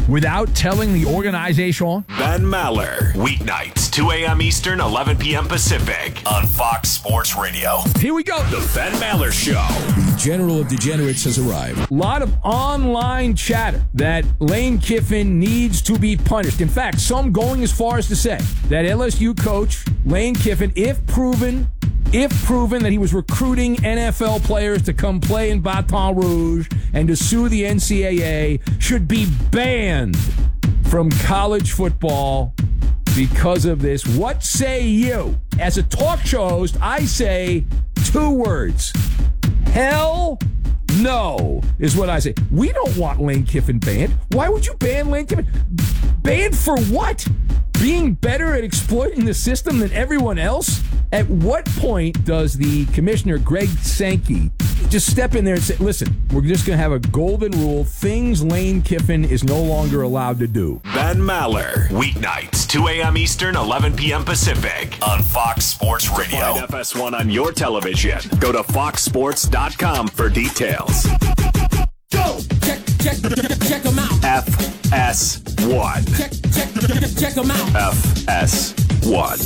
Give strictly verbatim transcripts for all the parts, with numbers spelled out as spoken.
without telling the organization? Ben Maller, weeknights, two a.m. Eastern, eleven p.m. Pacific, on Fox Sports Radio. Here we go. The Ben Maller Show. The General of Degenerates has arrived. A lot of online chatter that Lane Kiffin needs to be punished. In fact, some going as far as to say that L S U coach Lane Kiffin, if proven, if proven that he was recruiting N F L players to come play in Baton Rouge and to sue the N C double A, should be banned from college football because of this. What say you? As a talk show host, I say two words. Hell no is what I say. We don't want Lane Kiffin banned. Why would you ban Lane Kiffin? Banned for what? Being better at exploiting the system than everyone else? At what point does the commissioner, Greg Sankey, just step in there and say, listen, we're just going to have a golden rule, things Lane Kiffin is no longer allowed to do? Ben Maller, weeknights, two a.m. Eastern, eleven p.m. Pacific, on Fox Sports Radio. Find F S one on your television. Go to fox sports dot com for details. Go! Check, check, check them out. F S one. Check, check, check them out. F S one.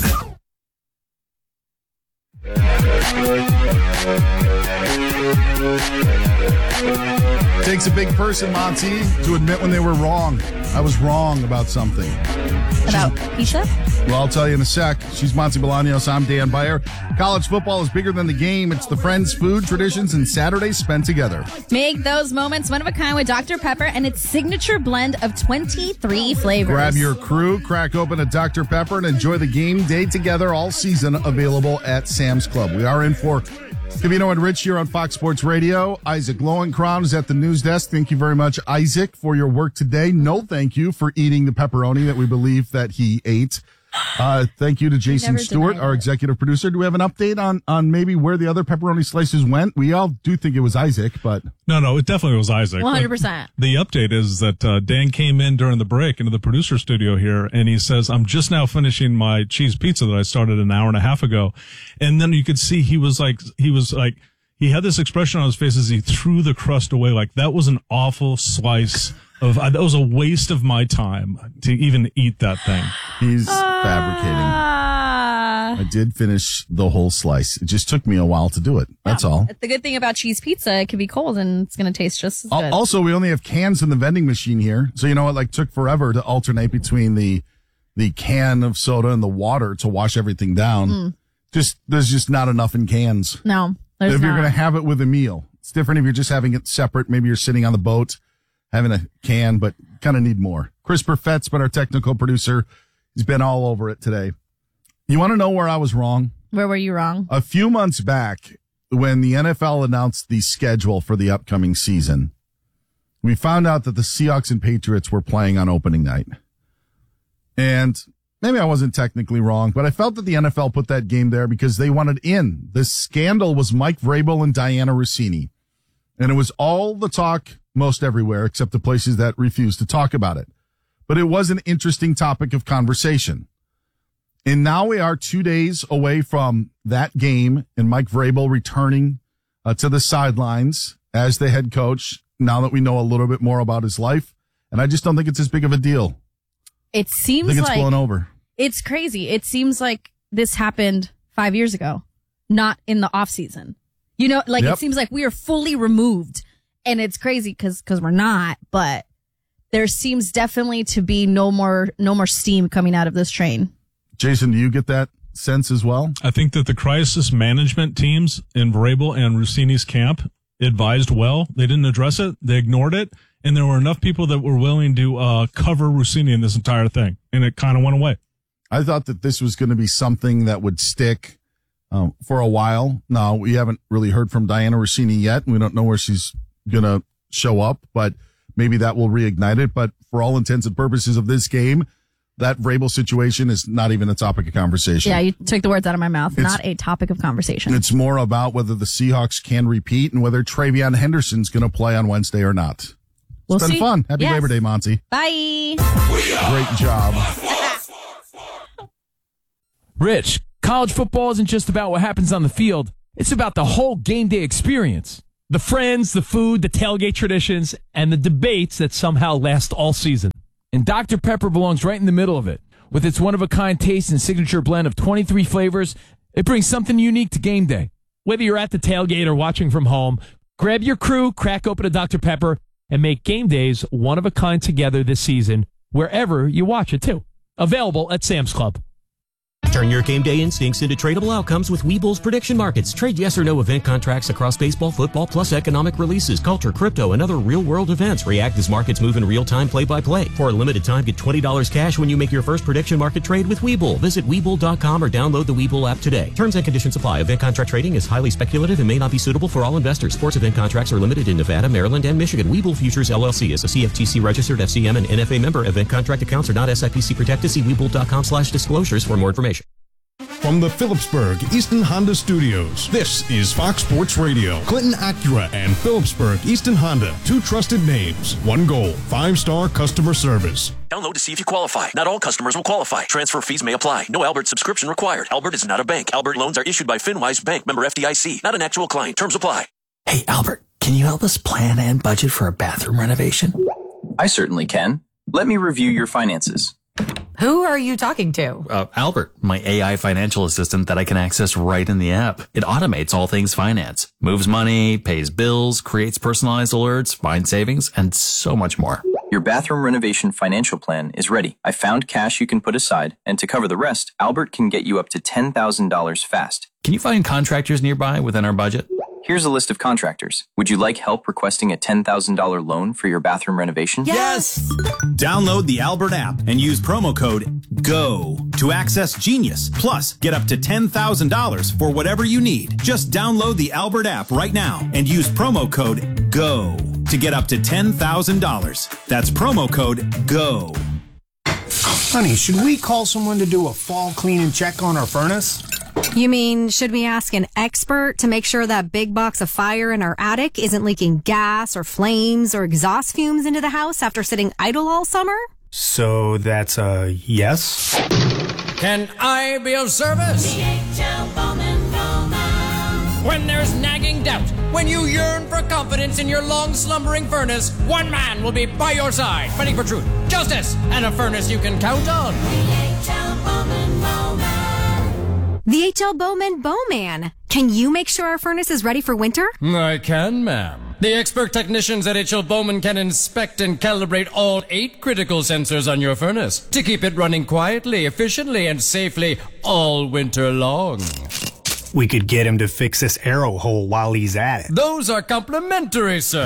Takes a big person, Monty, to admit when they were wrong. I was wrong about something. About pizza? Well, I'll tell you in a sec. She's Monty Bolaños. I'm Dan Beyer. College football is bigger than the game. It's the friends, food, traditions, and Saturdays spent together. Make those moments one of a kind with Doctor Pepper and its signature blend of twenty-three flavors. Grab your crew, crack open a Doctor Pepper, and enjoy the game day together all season, available at Sam's Club. We are in for Covino and Rich here on Fox Sports Radio. Isaac Lowenkron is at the news desk. Thank you very much, Isaac, for your work today. No thank you for eating the pepperoni that we believe that he ate. Uh, thank you to Jason Stewart, our executive producer. Do we have an update on, on maybe where the other pepperoni slices went? We all do think it was Isaac, but... No, no, it definitely was Isaac. one hundred percent. The update is that uh, Dan came in during the break into the producer studio here, and he says, I'm just now finishing my cheese pizza that I started an hour and a half ago. And then you could see he was like, he was like, he had this expression on his face as he threw the crust away. Like, that was an awful slice of, uh, that was a waste of my time to even eat that thing. He's fabricating. I did finish the whole slice. It just took me a while to do it. That's Yeah. all. The good thing about cheese pizza, it can be cold and it's going to taste just as good. Al- Also, we only have cans in the vending machine here. So, you know, it like took forever to alternate between the the can of soda and the water to wash everything down. Mm. Just, there's just not enough in cans. No, there's If you're not. going to have it with a meal, it's different if you're just having it separate. Maybe you're sitting on the boat having a can, but kind of need more. Chris Perfett's been our technical producer. He's been all over it today. You want to know where I was wrong? Where were you wrong? A few months back, when the N F L announced the schedule for the upcoming season, we found out that the Seahawks and Patriots were playing on opening night. And maybe I wasn't technically wrong, but I felt that the N F L put that game there because they wanted in. The scandal was Mike Vrabel and Diana Rossini. And it was all the talk most everywhere, except the places that refused to talk about it. But it was an interesting topic of conversation. And now we are two days away from that game and Mike Vrabel returning uh, to the sidelines as the head coach now that we know a little bit more about his life. And I just don't think it's as big of a deal. It seems I think it's like blown over. It's crazy. It seems like this happened five years ago, not in the off season. You know, like Yep. it seems like we are fully removed, and it's crazy because because we're not. But there seems definitely to be no more no more steam coming out of this train. Jason, do you get that sense as well? I think that the crisis management teams in Vrabel and Rossini's camp advised well. They didn't address it. They ignored it. And there were enough people that were willing to uh, cover Rossini in this entire thing. And it kind of went away. I thought that this was going to be something that would stick um, for a while. No, we haven't really heard from Diana Rossini yet. We don't know where she's going to show up, but maybe that will reignite it. But for all intents and purposes of this game, that Vrabel situation is not even a topic of conversation. Yeah, you took the words out of my mouth. It's- Not a topic of conversation. It's more about whether the Seahawks can repeat and whether Travion Henderson's going to play on Wednesday or not. We'll It's been see. fun. Happy Yes. Labor Day, Monty. Bye. Great job. Rich, college football isn't just about what happens on the field. It's about the whole game day experience. The friends, the food, the tailgate traditions, and the debates that somehow last all season. And Doctor Pepper belongs right in the middle of it. With its one-of-a-kind taste and signature blend of twenty-three flavors, it brings something unique to game day. Whether you're at the tailgate or watching from home, grab your crew, crack open a Doctor Pepper, and make game days one-of-a-kind together this season, wherever you watch it, too. Available at Sam's Club. Turn your game day instincts into tradable outcomes with Webull's prediction markets. Trade yes or no event contracts across baseball, football, plus economic releases, culture, crypto, and other real-world events. React as markets move in real time, play-by-play. For a limited time, get twenty dollars cash when you make your first prediction market trade with Webull. Visit Webull dot com or download the Webull app today. Terms and conditions apply. Event contract trading is highly speculative and may not be suitable for all investors. Sports event contracts are limited in Nevada, Maryland, and Michigan. Webull Futures, L L C is a C F T C-registered F C M and N F A member. Event contract accounts are not S I P C protected. See Webull dot com slash disclosures for more information. From the Phillipsburg Easton Honda Studios, this is Fox Sports Radio. Clinton Acura and Phillipsburg Easton Honda, two trusted names, one goal, five-star customer service. Download to see if you qualify. Not all customers will qualify. Transfer fees may apply. No Albert subscription required. Albert is not a bank. Albert loans are issued by FinWise Bank, member F D I C. Not an actual client. Terms apply. Hey, Albert, can you help us plan and budget for a bathroom renovation? I certainly can. Let me review your finances. Who are you talking to? Uh, Albert, my A I financial assistant that I can access right in the app. It automates all things finance, moves money, pays bills, creates personalized alerts, finds savings, and so much more. Your bathroom renovation financial plan is ready. I found cash you can put aside, and to cover the rest, Albert can get you up to ten thousand dollars fast. Can you find contractors nearby within our budget? Here's a list of contractors. Would you like help requesting a ten thousand dollars loan for your bathroom renovation? Yes! Download the Albert app and use promo code GO to access Genius. Plus, get up to ten thousand dollars for whatever you need. Just download the Albert app right now and use promo code GO to get up to ten thousand dollars. That's promo code GO. Honey, should we call someone to do a fall clean and check on our furnace? You mean, should we ask an expert to make sure that big box of fire in our attic isn't leaking gas or flames or exhaust fumes into the house after sitting idle all summer? So that's a yes? Can I be of service? When there's nagging doubt, when you yearn for confidence in your long slumbering furnace, one man will be by your side, fighting for truth, justice, and a furnace you can count on. The H L Bowman Bowman. Can you make sure our furnace is ready for winter? I can, ma'am. The expert technicians at H L Bowman can inspect and calibrate all eight critical sensors on your furnace to keep it running quietly, efficiently, and safely all winter long. We could get him to fix this arrow hole while he's at it. Those are complimentary, sir.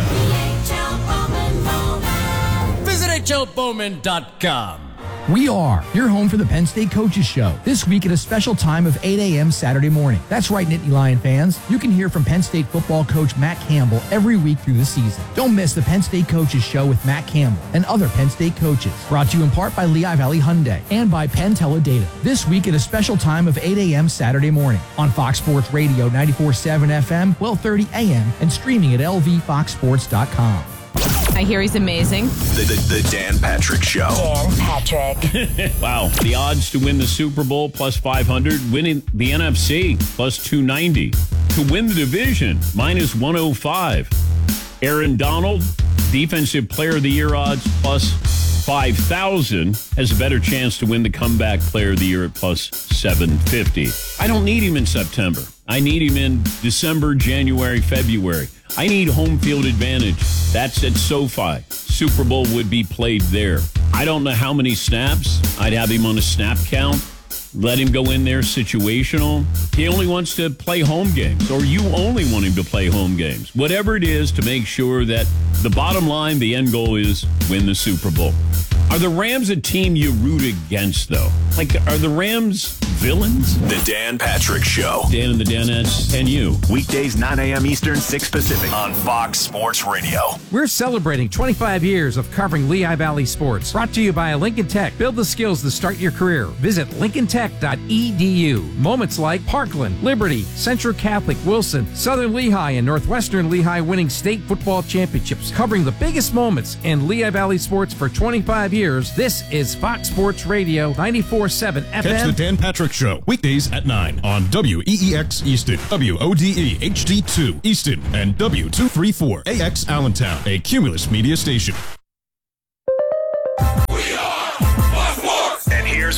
Visit H L Bowman dot com. We are your home for the Penn State Coaches Show. This week at a special time of eight a.m. Saturday morning. That's right, Nittany Lion fans. You can hear from Penn State football coach Matt Campbell every week through the season. Don't miss the Penn State Coaches Show with Matt Campbell and other Penn State coaches. Brought to you in part by Lehigh Valley Hyundai and by Penn Teledata. This week at a special time of eight a.m. Saturday morning on Fox Sports Radio ninety-four point seven F M, twelve thirty a.m. and streaming at L V fox sports dot com. I hear he's amazing. The, the, the Dan Patrick Show. Dan Patrick. Wow. The odds to win the Super Bowl plus five hundred, winning the N F C plus two ninety, to win the division minus one oh five. Aaron Donald, Defensive Player of the Year odds plus five thousand, has a better chance to win the Comeback Player of the Year at plus seven fifty. I don't need him in September. I need him in December, January, February. I need home field advantage. That's at SoFi. Super Bowl would be played there. I don't know how many snaps. I'd have him on a snap count. Let him go in there situational. He only wants to play home games, or you only want him to play home games. Whatever it is to make sure that the bottom line, the end goal is win the Super Bowl. Are the Rams a team you root against, though? Like, are the Rams villains? The Dan Patrick Show. Dan and the Danettes and you. Weekdays, nine a.m. Eastern, six Pacific. On Fox Sports Radio. We're celebrating twenty-five years of covering Lehigh Valley sports. Brought to you by Lincoln Tech. Build the skills to start your career. Visit lincoln tech dot e d u. Moments like Parkland, Liberty, Central Catholic, Wilson, Southern Lehigh, and Northwestern Lehigh winning state football championships. Covering the biggest moments in Lehigh Valley sports for twenty-five years. This is Fox Sports Radio ninety-four point seven F M. Catch the Dan Patrick Show weekdays at nine on W E E X Easton, W O D E H D two Easton, and W two thirty-four A X Allentown, a Cumulus media station. We are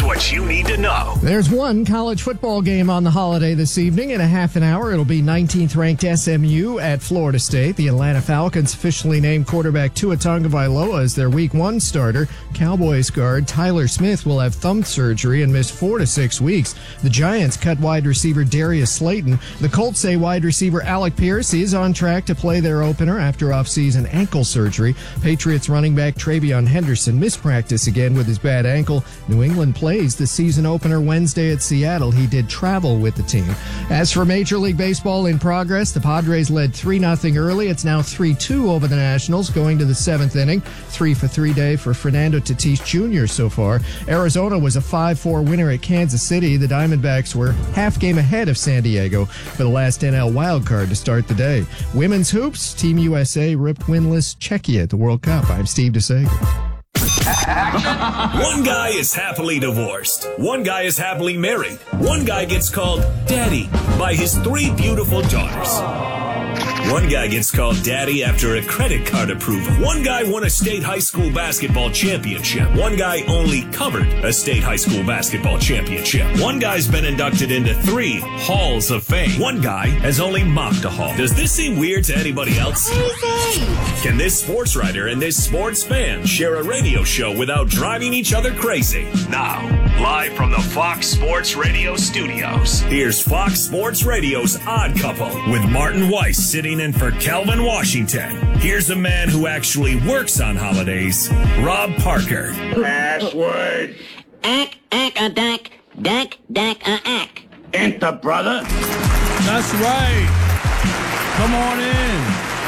what you need to know. There's one college football game on the holiday this evening. In a half an hour, it'll be nineteenth ranked S M U at Florida State. The Atlanta Falcons officially named quarterback Tua Tagovailoa as their week one starter. Cowboys guard Tyler Smith will have thumb surgery and miss four to six weeks. The Giants cut wide receiver Darius Slayton. The Colts say wide receiver Alec Pierce is on track to play their opener after offseason ankle surgery. Patriots running back Travion Henderson missed practice again with his bad ankle. New England plays the season opener Wednesday at Seattle. He did travel with the team. As for Major League Baseball in progress, the Padres led three nothing early. It's now three two over the Nationals going to the seventh inning. Three for three day for Fernando Tatis Junior so far. Arizona was a five four winner at Kansas City. The Diamondbacks were half game ahead of San Diego for the last N L wildcard to start the day. Women's hoops, Team U S A ripped winless Czechia at the World Cup. I'm Steve DeSager. One guy is happily divorced. One guy is happily married. One guy gets called daddy by his three beautiful daughters. One guy gets called daddy after a credit card approval. One guy won a state high school basketball championship. One guy only covered a state high school basketball championship. One guy's been inducted into three halls of fame. One guy has only mocked a hall. Does this seem weird to anybody else? Can this sports writer and this sports fan share a radio show without driving each other crazy? Now, live from the Fox Sports Radio studios, here's Fox Sports Radio's Odd Couple with Martin Weiss sitting in for Calvin Washington. Here's a man who actually works on holidays, Rob Parker. Password. Ack, ack, a dack, dack, dack, a ack. Enter, brother. That's right. Come on in.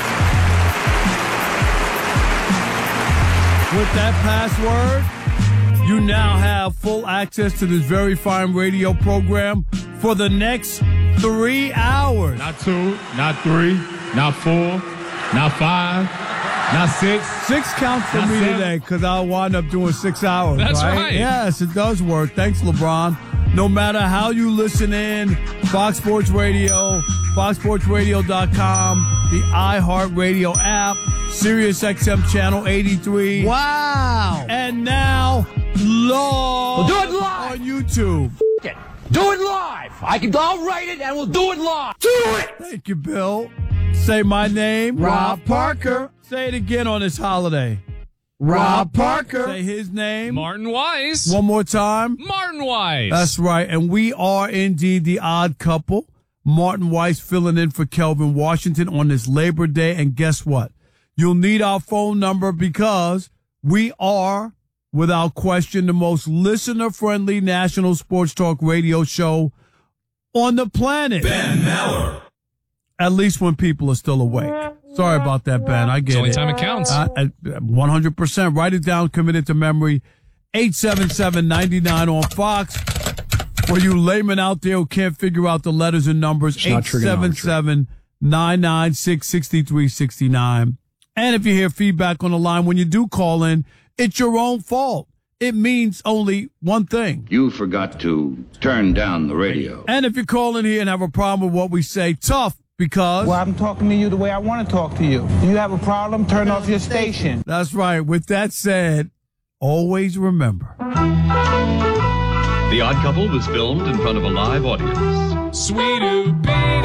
With that password, you now have full access to this very fine radio program for the next three hours. Not two, not three, not four, not five, not six. Six counts for me seven. Today because I'll wind up doing six hours. That's right? right. Yes, it does work. Thanks, LeBron. No matter how you listen in, Fox Sports Radio, fox sports radio dot com, the iHeartRadio app, Sirius X M Channel eighty-three. Wow. And now, live we'll do it live on YouTube. It. Do it live. I can, I'll write it and we'll do it live. Do it. Thank you, Bill. Say my name. Rob Parker. Say it again on this holiday. Rob Parker. Say his name. Martin Weiss. One more time. Martin Weiss. That's right. And we are indeed the odd couple. Martin Weiss filling in for Kelvin Washington on this Labor Day. And guess what? You'll need our phone number because we are, without question, the most listener-friendly national sports talk radio show on the planet. Ben Maller. At least when people are still awake. Sorry about that, Ben. I get it's the only it. time it counts. Uh, one hundred percent. Write it down, commit it to memory. eight seven seven, nine nine on Fox. For you laymen out there who can't figure out the letters and numbers, eight seven seven, nine nine six, six three six nine. And if you hear feedback on the line when you do call in, it's your own fault. It means only one thing. You forgot to turn down the radio. And if you call in here and have a problem with what we say, tough. Because well, I'm talking to you the way I want to talk to you. You have a problem, turn off your station. That's right. With that said, always remember. The Odd Couple was filmed in front of a live audience. Sweet-oo, baby,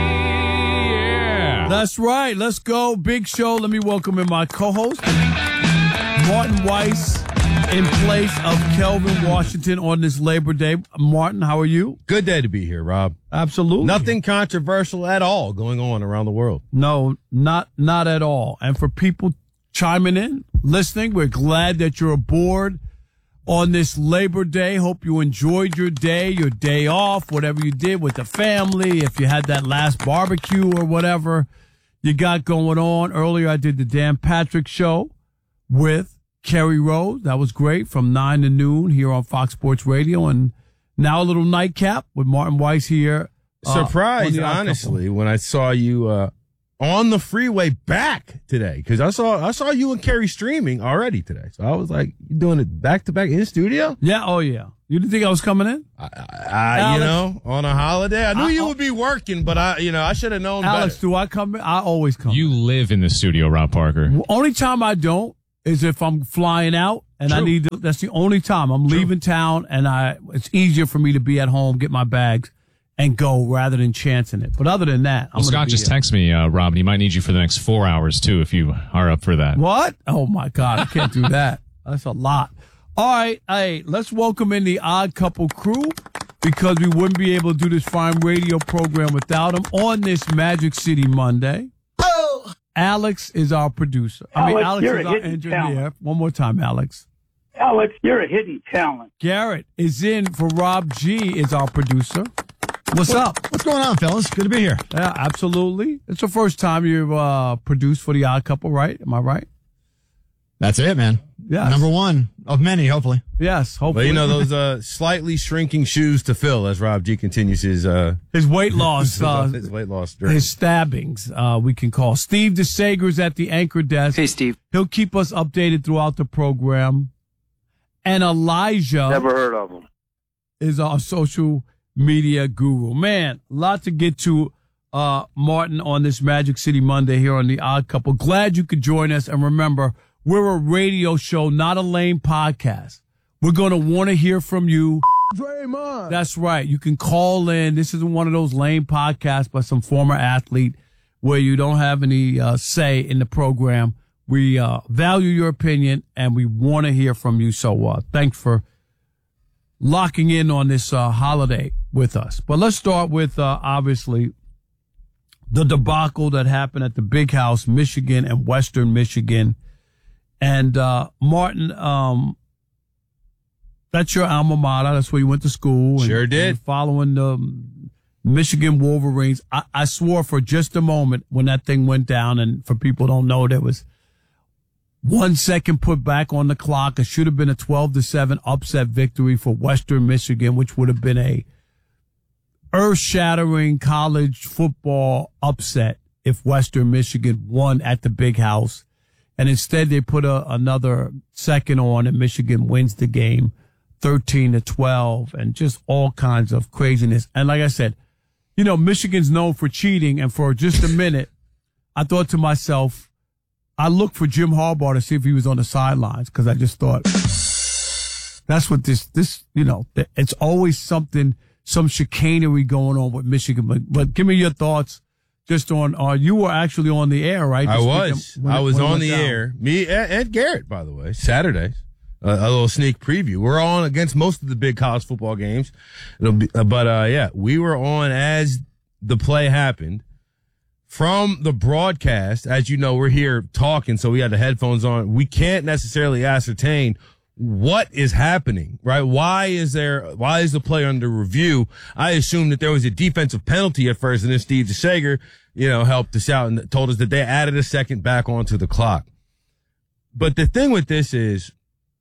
yeah. That's right. Let's go. Big show. Let me welcome in my co-host, Martin Weiss, in place of Kelvin Washington on this Labor Day. Martin, how are you? Good day to be here, Rob. Absolutely. Nothing controversial at all going on around the world. No, not not at all. And for people chiming in, listening, we're glad that you're aboard on this Labor Day. Hope you enjoyed your day, your day off, whatever you did with the family, if you had that last barbecue or whatever you got going on. Earlier, I did the Dan Patrick Show with Kerry Rose. That was great from nine to noon here on Fox Sports Radio. And now a little nightcap with Martin Weiss here. Uh, Surprised, honestly, when I saw you uh, on the freeway back today. Because I saw I saw you and Kerry streaming already today. So I was like, you doing it back to back in studio? Yeah, oh yeah. You didn't think I was coming in? I, I, you know, on a holiday. I knew I, you would be working, but I, you know, I should have known Alex, better. do I come in? I always come You in. live in the studio, Rob Parker. Only time I don't is if I'm flying out and True. I need to, that's the only time I'm True. leaving town, and I it's easier for me to be at home, get my bags, and go rather than chancing it. But other than that, I'm well, Scott just texted me, uh, Rob, and he might need you for the next four hours too if you are up for that. What? Oh my God, I can't do that. That's a lot. All right, hey, let's welcome in the Odd Couple crew, because we wouldn't be able to do this fine radio program without them on this Magic City Monday. Oh. Alex is our producer. I mean, Alex, Alex is our engineer. Talent. One more time, Alex. Alex, you're a hidden talent. Garrett is in for Rob G. is our producer. What's what, up? What's going on, fellas? Good to be here. Yeah, absolutely. It's the first time you've uh, produced for the Odd Couple, right? Am I right? That's it, man. Yeah, number one of many, hopefully. Yes, hopefully. But you know those uh, slightly shrinking shoes to fill as Rob G continues his uh, his weight loss, his, uh, his weight loss, journey. his stabbings. Uh, we can call Steve DeSager's at the anchor desk. Hey, Steve. He'll keep us updated throughout the program. And Elijah, never heard of him, is our social media guru. Man, a lot to get to, uh, Martin, on this Magic City Monday here on the Odd Couple. Glad you could join us, and remember, we're a radio show, not a lame podcast. We're going to want to hear from you. Draymond. That's right. You can call in. This isn't one of those lame podcasts by some former athlete where you don't have any uh, say in the program. We uh, value your opinion, and we want to hear from you. So uh, thanks for locking in on this uh, holiday with us. But let's start with, uh, obviously, the debacle that happened at the Big House, Michigan and Western Michigan. And, uh, Martin, um, that's your alma mater. That's where you went to school. Sure and, did. And following the Michigan Wolverines. I, I swore for just a moment when that thing went down, and for people who don't know, there was one second put back on the clock. It should have been a twelve to seven upset victory for Western Michigan, which would have been a earth-shattering college football upset if Western Michigan won at the Big House. And instead, they put a, another second on, and Michigan wins the game thirteen to twelve, and just all kinds of craziness. And like I said, you know, Michigan's known for cheating. And for just a minute, I thought to myself, I looked for Jim Harbaugh to see if he was on the sidelines, because I just thought that's what this, this, you know, it's always something, some chicanery going on with Michigan. But, but give me your thoughts. Just on, uh, you were actually on the air, right? I was. When, I was when on the down. air. Me and, and Garrett, by the way, Saturdays. Uh, a little sneak preview. We're on against most of the big college football games. It'll be, uh, but, uh, yeah, we were on as the play happened. From the broadcast, as you know, we're here talking, so we had the headphones on. We can't necessarily ascertain what is happening, right? Why is there, why is the play under review? I assumed that there was a defensive penalty at first, and then Steve DeSager, you know, helped us out and told us that they added a second back onto the clock. But the thing with this is,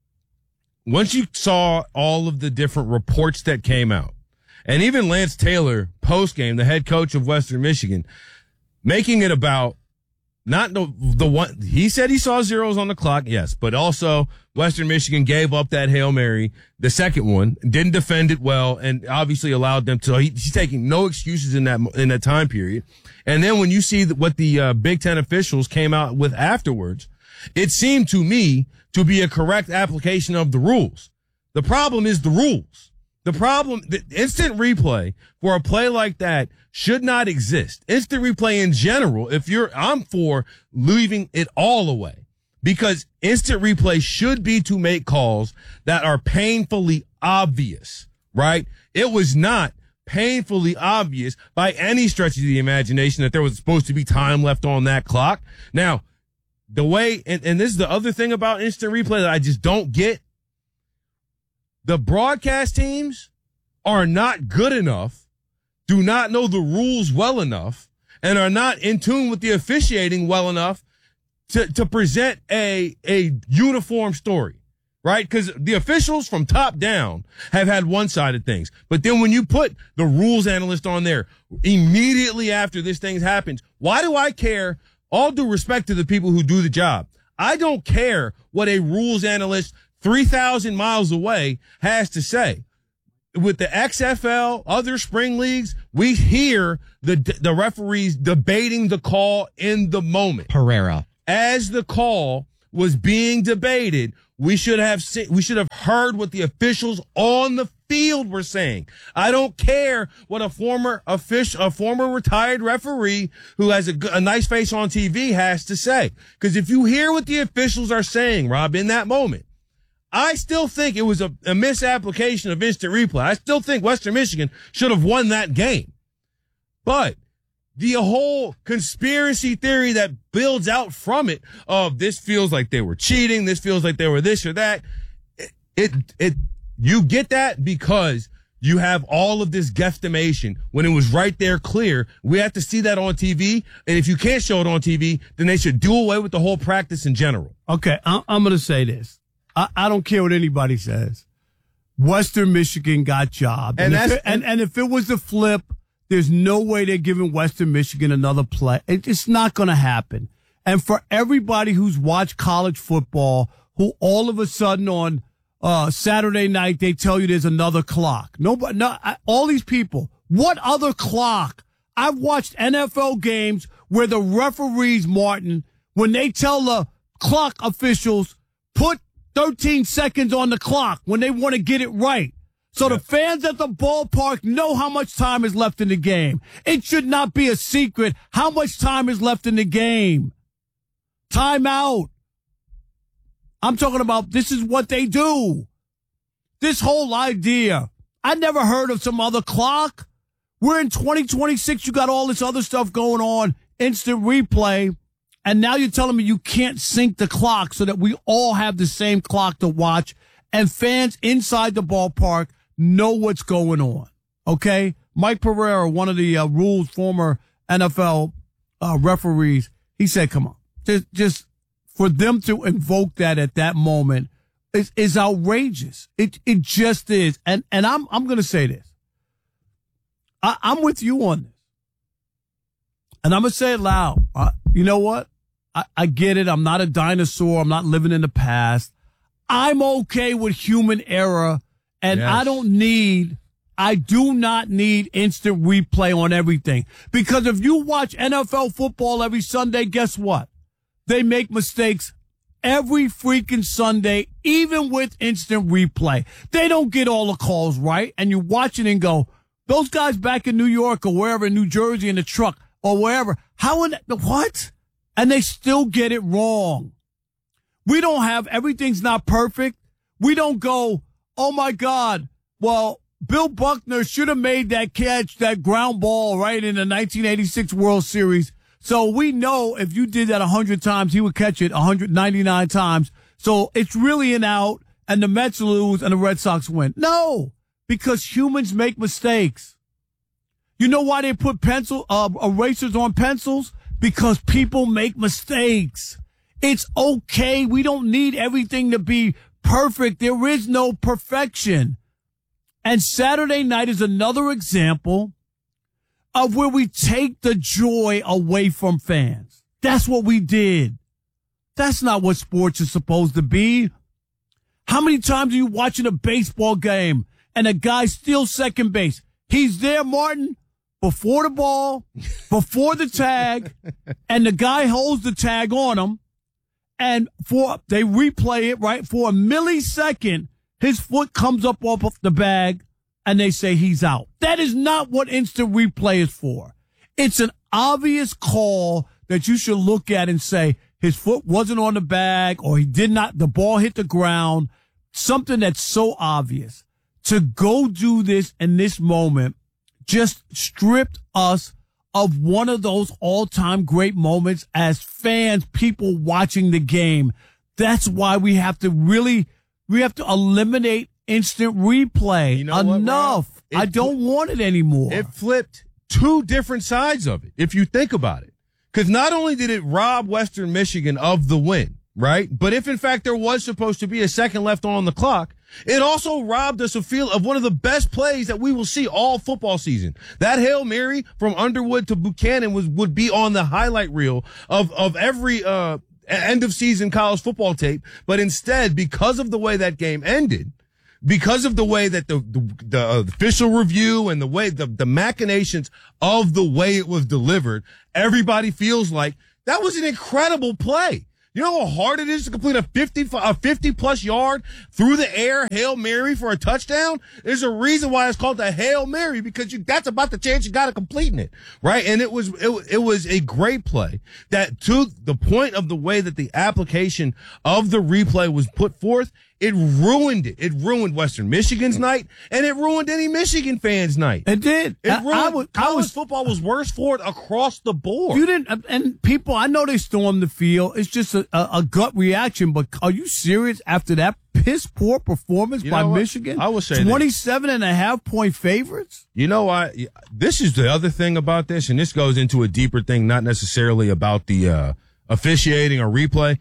once you saw all of the different reports that came out, and even Lance Taylor, post-game, the head coach of Western Michigan, making it about not the the one, he said he saw zeros on the clock, yes, but also Western Michigan gave up that Hail Mary, the second one, didn't defend it well, and obviously allowed them to, he, he's taking no excuses in that in that time period. And then when you see what the uh, Big Ten officials came out with afterwards, it seemed to me to be a correct application of the rules. The problem is the rules. The problem, the instant replay for a play like that should not exist. Instant replay in general, if you're, I'm for leaving it all away, because instant replay should be to make calls that are painfully obvious, right? It was not painfully obvious by any stretch of the imagination that there was supposed to be time left on that clock. Now, the way, and, and this is the other thing about instant replay that I just don't get. The broadcast teams are not good enough, do not know the rules well enough, and are not in tune with the officiating well enough to, to present a, a uniform story, right? Because the officials from top down have had one side of things. But then when you put the rules analyst on there immediately after this thing happens, why do I care? All due respect to the people who do the job. I don't care what a rules analyst three thousand miles away has to say. With the X F L, other spring leagues, we hear the the referees debating the call in the moment. Pereira. As the call was being debated, we should have se- we should have heard what the officials on the field were saying. I don't care what a former official, a former retired referee who has a, a nice face on T V has to say. Because if you hear what the officials are saying, Rob, in that moment, I still think it was a, a misapplication of instant replay. I still think Western Michigan should have won that game. But the whole conspiracy theory that builds out from it of this feels like they were cheating, this feels like they were this or that, it, it, it you get that because you have all of this guesstimation when it was right there clear. We have to see that on T V. And if you can't show it on T V, then they should do away with the whole practice in general. Okay, I'm, I'm going to say this. I, I don't care what anybody says. Western Michigan got jobbed. And, and, if, it, and, and if it was the flip, there's no way they're giving Western Michigan another play. It's not going to happen. And for everybody who's watched college football, who all of a sudden on uh, Saturday night, they tell you there's another clock. Nobody, no, I, all these people, what other clock? I've watched N F L games where the referees, Martin, when they tell the clock officials, put thirteen seconds on the clock when they want to get it right. So the fans at the ballpark know how much time is left in the game. It should not be a secret how much time is left in the game. Time out. I'm talking about this is what they do. This whole idea. I never heard of some other clock. We're in twenty twenty-six. You got all this other stuff going on, instant replay. And now you're telling me you can't sync the clock so that we all have the same clock to watch and fans inside the ballpark know what's going on. Okay? Mike Pereira, one of the uh, rules former N F L uh, referees, he said, come on, just, just for them to invoke that at that moment is, is outrageous. It, it just is. And, and I'm, I'm going to say this. I, I'm with you on this. And I'm going to say it loud. Uh, you know what? I, I get it. I'm not a dinosaur. I'm not living in the past. I'm okay with human error. And yes. I don't need, I do not need instant replay on everything. Because if you watch N F L football every Sunday, guess what? They make mistakes every freaking Sunday, even with instant replay. They don't get all the calls right. And you watch it and go, those guys back in New York or wherever, in New Jersey in the truck or wherever, how in the, what? And they still get it wrong. We don't have, everything's not perfect. We don't go, oh my God, well, Bill Buckner should have made that catch, that ground ball, right, in the nineteen eighty-six World Series. So we know if you did that one hundred times, he would catch it one hundred ninety-nine times. So it's really an out, and the Mets lose, and the Red Sox win. No, because humans make mistakes. You know why they put pencil uh, erasers on pencils? Because people make mistakes. It's okay. We don't need everything to be perfect. There is no perfection. And Saturday night is another example of where we take the joy away from fans. That's what we did. That's not what sports is supposed to be. How many times are you watching a baseball game and a guy steals second base? He's there, Martin, before the ball, before the tag, and the guy holds the tag on him. And for they replay it, right? For a millisecond, his foot comes up off of the bag, and they say he's out. That is not what instant replay is for. It's an obvious call that you should look at and say his foot wasn't on the bag, or he did not, the ball hit the ground. Something that's so obvious. To go do this in this moment just stripped us of one of those all-time great moments as fans, people watching the game. That's why we have to really, we have to eliminate instant replay. You know Enough. What, I don't want it anymore. It flipped two different sides of it, if you think about it. Because not only did it rob Western Michigan of the win, right? But if, in fact, there was supposed to be a second left on the clock, it also robbed us of feel of one of the best plays that we will see all football season. That Hail Mary from Underwood to Buchanan was would be on the highlight reel of, of every uh end of season college football tape. But instead, because of the way that game ended, because of the way that the the, the uh, official review and the way the, the machinations of the way it was delivered, everybody feels like that was an incredible play. You know how hard it is to complete a fifty, a fifty plus yard through the air Hail Mary for a touchdown? There's a reason why it's called a Hail Mary, because you, that's about the chance you got of completing it, right? And it was, it, it was a great play that, to the point of the way that the application of the replay was put forth, it ruined it. It ruined Western Michigan's night, and it ruined any Michigan fans' night. It did. It I- ruined, I was- I college was- football was worse for it across the board. You didn't, and people, I know they stormed the field. It's just a, a, a gut reaction, but are you serious after that piss poor performance You by know what? Michigan? I will say this. twenty-seven and a half point favorites? You know, I this is the other thing about this, and this goes into a deeper thing, not necessarily about the uh, officiating or replay.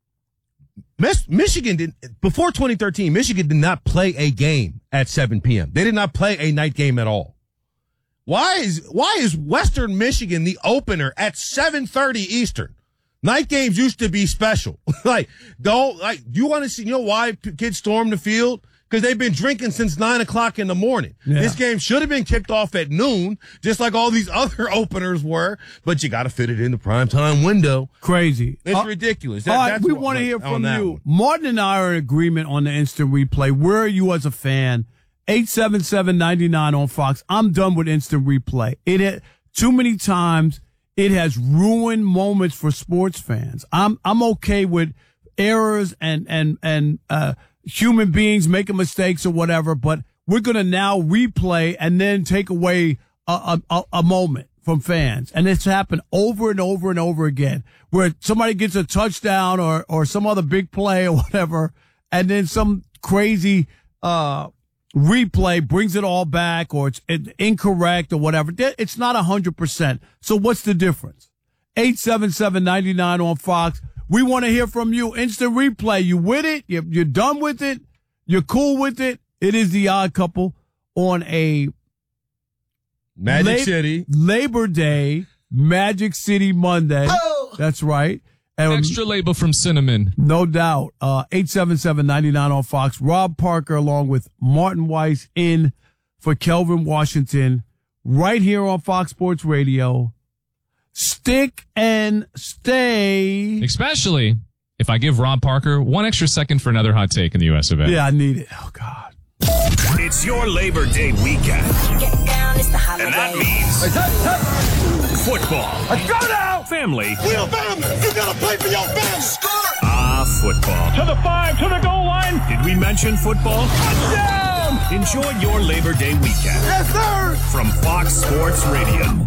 Miss, Michigan did before twenty thirteen. Michigan did not play a game at seven p.m. They did not play a night game at all. Why is why is Western Michigan the opener at seven thirty Eastern? Night games used to be special. like don't like you want to see? You know why p- kids storm the field? Because they've been drinking since nine o'clock in the morning. Yeah. This game should have been kicked off at noon, just like all these other openers were. But you got to fit it in the primetime window. Crazy. It's Uh, ridiculous. That- All right, that's we what- want to hear on from that you. one. Martin and I are in agreement on the instant replay. Where are you as a fan? eight seven seven, nine nine on Fox. I'm done with instant replay. It had, too many times it has ruined moments for sports fans. I'm I'm okay with errors and and and uh human beings making mistakes or whatever, but we're going to now replay and then take away a, a, a moment from fans. And it's happened over and over and over again, where somebody gets a touchdown or, or some other big play or whatever, and then some crazy uh replay brings it all back, or it's incorrect or whatever. It's not one hundred percent. So what's the difference? eight seven seven, nine nine on Fox. We want to hear from you. Instant replay. You with it? You're, you're done with it? You're cool with it? It is the Odd Couple on a Magic Lab- City. Labor Day, Magic City Monday. Oh! That's right. And Extra label from Cinnamon. no doubt. Uh, eight seven seven, nine nine on Fox. Rob Parker along with Martin Weiss in for Kelvin Washington right here on Fox Sports Radio. Stick and stay. Especially if I give Rob Parker one extra second for another hot take in the U S of A. Yeah, I need it. Oh, God. It's your Labor Day weekend. And that means football. Let's go now! Family. We are family. You gotta play for your family. Score! Ah, football. To the five, to the goal line. Did we mention football? Touchdown! Enjoy your Labor Day weekend. Yes, sir! From Fox Sports Radio.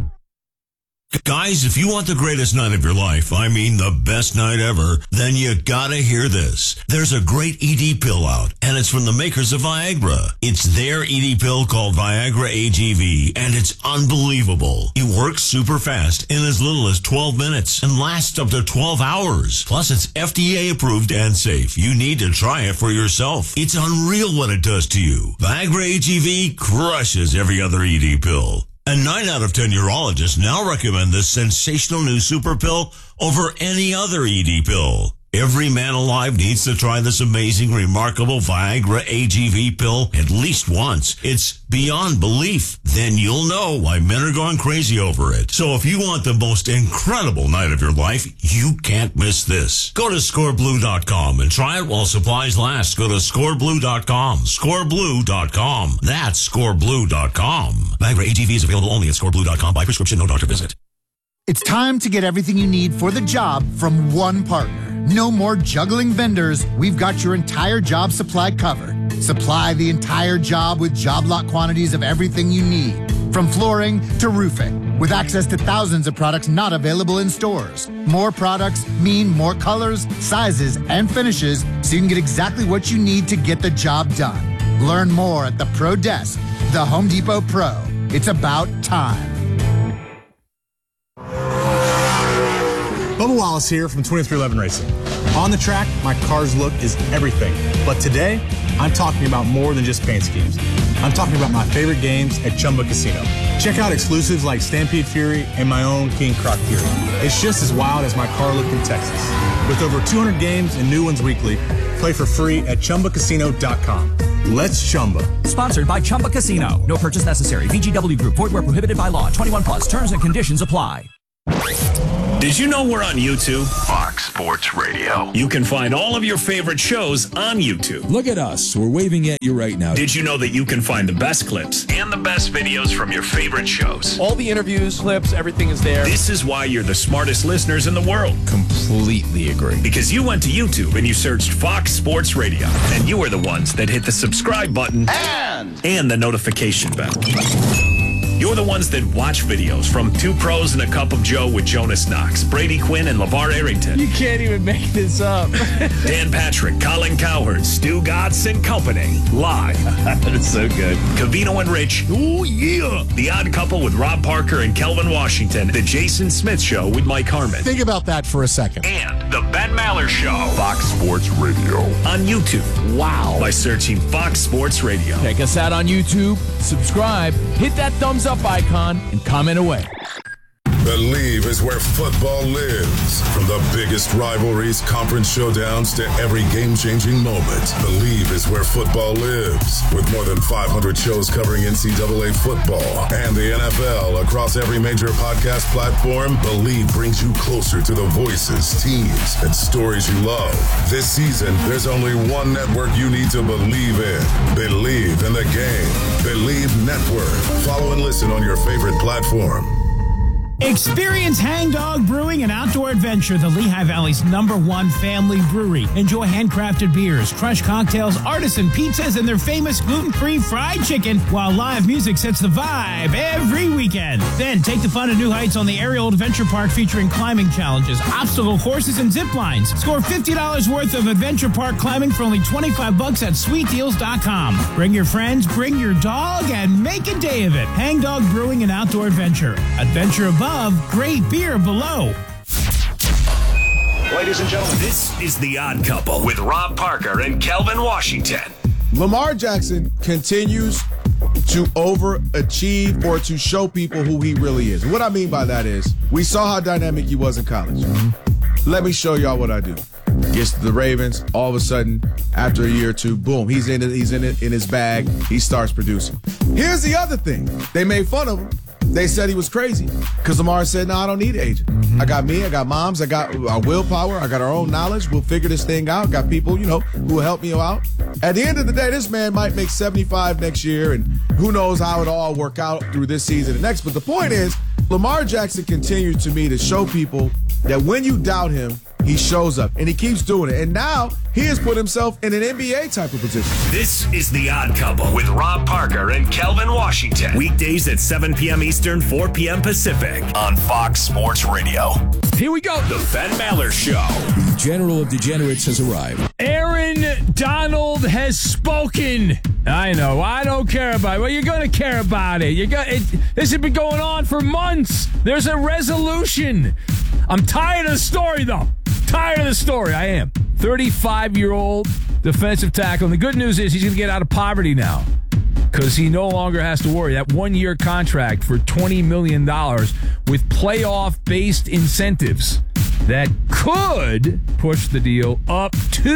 Guys, if you want the greatest night of your life, I mean the best night ever, then you gotta hear this. There's a great E D pill out, and it's from the makers of Viagra. It's their E D pill called Viagra A G V, and it's unbelievable. It works super fast in as little as twelve minutes and lasts up to twelve hours. Plus, it's F D A approved and safe. You need to try it for yourself. It's unreal what it does to you. Viagra A G V crushes every other E D pill. And nine out of ten urologists now recommend this sensational new super pill over any other E D pill. Every man alive needs to try this amazing, remarkable Viagra A G V pill at least once. It's beyond belief. Then you'll know why men are going crazy over it. So if you want the most incredible night of your life, you can't miss this. Go to score blue dot com and try it while supplies last. Go to score blue dot com. score blue dot com. That's score blue dot com. Viagra A G V is available only at score blue dot com by prescription, no doctor visit. It's time to get everything you need for the job from one partner. No more juggling vendors. We've got your entire job supply covered. Supply the entire job with job lot quantities of everything you need, from flooring to roofing, with access to thousands of products not available in stores. More products mean more colors, sizes, and finishes, so you can get exactly what you need to get the job done. Learn more at the Pro Desk, the Home Depot Pro. It's about time. Bubba Wallace here from twenty-three eleven Racing. On the track, my car's look is everything. But today, I'm talking about more than just paint schemes. I'm talking about my favorite games at Chumba Casino. Check out exclusives like Stampede Fury and my own King Croc Fury. It's just as wild as my car look in Texas. With over two hundred games and new ones weekly, play for free at chumba casino dot com. Let's Chumba. Sponsored by Chumba Casino. No purchase necessary. V G W Group. Void where prohibited by law. twenty-one plus. Terms and conditions apply. Did you know we're on YouTube? Fox Sports Radio. You can find all of your favorite shows on YouTube. Look at us. We're waving at you right now. Did you know that you can find the best clips and the best videos from your favorite shows? All the interviews, clips, everything is there. This is why you're the smartest listeners in the world. Completely agree. Because you went to YouTube and you searched Fox Sports Radio, and you were the ones that hit the subscribe button And, and the notification bell. You're the ones that watch videos from Two Pros and a Cup of Joe with Jonas Knox, Brady Quinn, and LeVar Arrington. You can't even make this up. Dan Patrick, Colin Cowherd, Stu Gatz, and company. Live. That is so good. Covino and Rich. Oh, yeah. The Odd Couple with Rob Parker and Kelvin Washington. The Jason Smith Show with Mike Harmon. Think about that for a second. And The Ben Maller Show. Fox Sports Radio. On YouTube. Wow. By searching Fox Sports Radio. Check us out on YouTube. Subscribe. Hit that thumbs up icon and comment away. Believe is where football lives. From the biggest rivalries, conference showdowns, to every game-changing moment. Believe is where football lives. With more than five hundred shows covering N C double A football and the N F L across every major podcast platform, Believe brings you closer to the voices, teams, and stories you love. This season, there's only one network you need to believe in. Believe in the game. Believe Network. Follow and listen on your favorite platform. Experience Hangdog Brewing and Outdoor Adventure, the Lehigh Valley's number one family brewery. Enjoy handcrafted beers, crushed cocktails, artisan pizzas, and their famous gluten-free fried chicken, while live music sets the vibe every weekend. Then take the fun to new heights on the Aerial Adventure Park, featuring climbing challenges, obstacle courses, and zip lines. Score fifty dollars worth of Adventure Park climbing for only twenty-five bucks at sweet deals dot com. Bring your friends, bring your dog, and make a day of it. Hangdog Brewing and Outdoor Adventure. Adventure above. Great beer below. Ladies and gentlemen, this is The Odd Couple with Rob Parker and Kelvin Washington. Lamar Jackson continues to overachieve or to show people who he really is. And what I mean by that is, we saw how dynamic he was in college. Mm-hmm. Let me show y'all what I do. Gets to the Ravens, all of a sudden, after a year or two, boom, he's in it, he's in it in his bag, he starts producing. Here's the other thing. They made fun of him. They said he was crazy because Lamar said, no, I don't need an agent. Mm-hmm. I got me, I got moms, I got our willpower, I got our own knowledge. We'll figure this thing out. Got people, you know, who will help me out. At the end of the day, this man might make seventy-five next year, and who knows how it'll all work out through this season and next. But the point is, Lamar Jackson continues to me to show people that when you doubt him, he shows up, and he keeps doing it. And now he has put himself in an N B A type of position. This is The Odd Couple with Rob Parker and Kelvin Washington. Weekdays at seven p.m. Eastern, four p.m. Pacific on Fox Sports Radio. Here we go. The Ben Maller Show. The General of Degenerates has arrived. Aaron Donald has spoken. I know. I don't care about it. Well, you're going to care about it. You got it. This has been going on for months. There's a resolution. I'm tired of the story, though. Tired of the story. I am. thirty-five-year-old defensive tackle. And the good news is he's going to get out of poverty now because he no longer has to worry. That one-year contract for twenty million dollars with playoff-based incentives that could push the deal up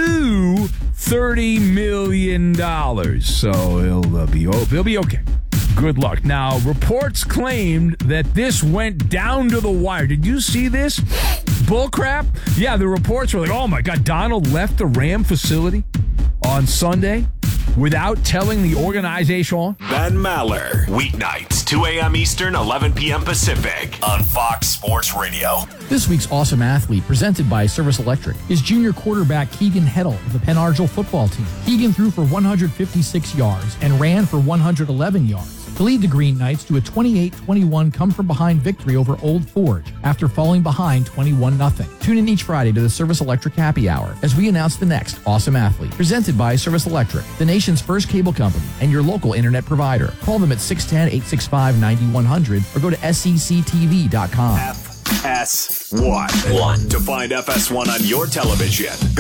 to thirty million dollars. So he'll, uh, be, he'll be okay. Good luck. Now, reports claimed that this went down to the wire. Did you see this? Bullcrap? Yeah, the reports were like, oh my God, Donald left the Ram facility on Sunday without telling the organization. Ben Maller, weeknights, two a.m. Eastern, eleven p.m. Pacific on Fox Sports Radio. This week's Awesome Athlete, presented by Service Electric, is junior quarterback Keegan Heddle of the Penn Argyle football team. Keegan threw for one hundred fifty-six yards and ran for one hundred eleven yards to lead the Green Knights to a twenty-eight twenty-one come-from-behind victory over Old Forge after falling behind twenty-one nothing. Tune in each Friday to the Service Electric Happy Hour as we announce the next Awesome Athlete, presented by Service Electric, the nation's first cable company and your local internet provider. Call them at six one zero, eight six five, nine one zero zero or go to S E C T V dot com. F S one. One. To find F S one on your television, go